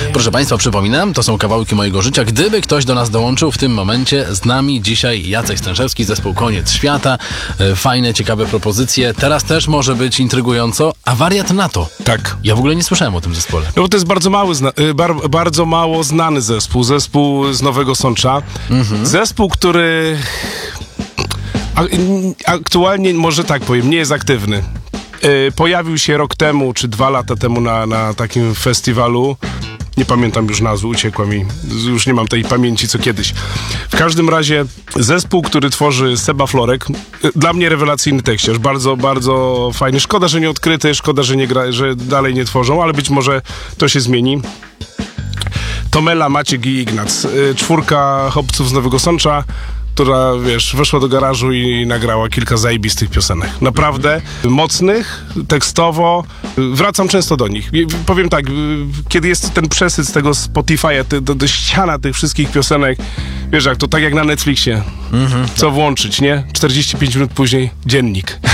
Proszę Państwa, przypominam, to są kawałki mojego życia. Gdyby ktoś do nas dołączył w tym momencie, z nami dzisiaj Jacek Stężewski, zespół Koniec Świata. Fajne, ciekawe propozycje. Teraz też może być intrygująco. A Wariat NATO. Tak. Ja w ogóle nie słyszałem o tym zespole. No bo to jest bardzo mało znany zespół z Nowego Sącza. Zespół, który aktualnie, może tak powiem, nie jest aktywny. Pojawił się rok temu, czy 2 lata temu na takim festiwalu. Nie pamiętam już nazwy, uciekła mi. Już nie mam tej pamięci co kiedyś. W każdym razie zespół, który tworzy Seba Florek. Dla mnie rewelacyjny tekściarz. Bardzo, bardzo fajny. Szkoda, że nie odkryty, szkoda, że że dalej nie tworzą, ale być może to się zmieni. Tomela, Maciek i Ignac. 4 chłopców z Nowego Sącza, która, weszła do garażu i nagrała kilka zajebistych piosenek. Naprawdę mocnych, tekstowo. Wracam często do nich. Powiem tak, kiedy jest ten przesyt z tego Spotify'a, ściana tych wszystkich piosenek, jak to tak jak na Netflixie. Co włączyć, nie? 45 minut później dziennik.